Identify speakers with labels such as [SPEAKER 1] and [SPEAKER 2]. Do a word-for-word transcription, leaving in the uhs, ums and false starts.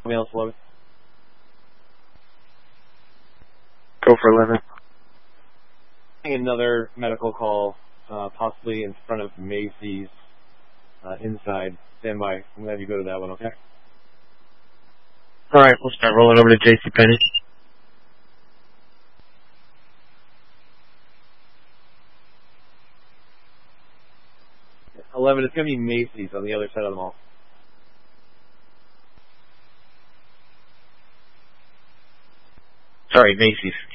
[SPEAKER 1] Ambulance eleven.
[SPEAKER 2] Go for eleven.
[SPEAKER 1] Another medical call, uh, possibly in front of Macy's, uh, inside. Stand by. I'm going to have you go to that one, okay?
[SPEAKER 2] All right, we'll start rolling over to JCPenney.
[SPEAKER 1] eleven, it's going to be Macy's on the other side of the mall.
[SPEAKER 2] Sorry, Macy's.